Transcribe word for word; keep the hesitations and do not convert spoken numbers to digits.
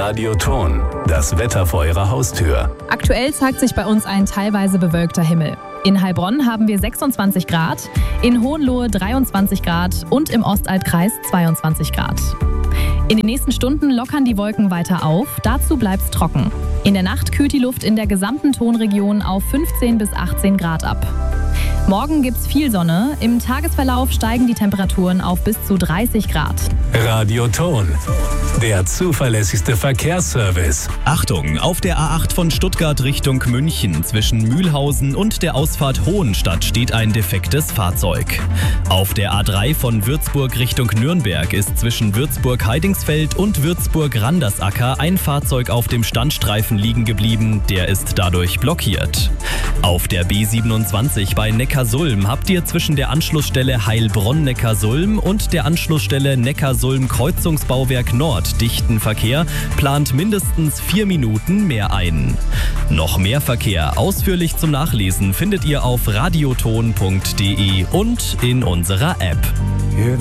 Radioton, das Wetter vor Ihrer Haustür. Aktuell zeigt sich bei uns ein teilweise bewölkter Himmel. In Heilbronn haben wir sechsundzwanzig Grad, in Hohenlohe dreiundzwanzig Grad und im Ostaltkreis zweiundzwanzig Grad. In den nächsten Stunden lockern die Wolken weiter auf, dazu bleibt's trocken. In der Nacht kühlt die Luft in der gesamten Tonregion auf fünfzehn bis achtzehn Grad ab. Morgen gibt's viel Sonne, im Tagesverlauf steigen die Temperaturen auf bis zu dreißig Grad. Radioton, der zuverlässigste Verkehrsservice. Achtung, auf der A acht von Stuttgart Richtung München zwischen Mühlhausen und der Ausfahrt Hohenstadt steht ein defektes Fahrzeug. Auf der A drei von Würzburg Richtung Nürnberg ist zwischen Würzburg-Heidingsfeld und Würzburg-Randersacker ein Fahrzeug auf dem Standstreifen liegen geblieben, der ist dadurch blockiert. Auf der B siebenundzwanzig bei Neckarsulm habt ihr zwischen der Anschlussstelle Heilbronn-Neckarsulm und der Anschlussstelle Neckarsulm-Kreuzungsbauwerk Nord dichten Verkehr, plant mindestens vier Minuten mehr ein. Noch mehr Verkehr ausführlich zum Nachlesen findet ihr auf radioton punkt de und in unserer App.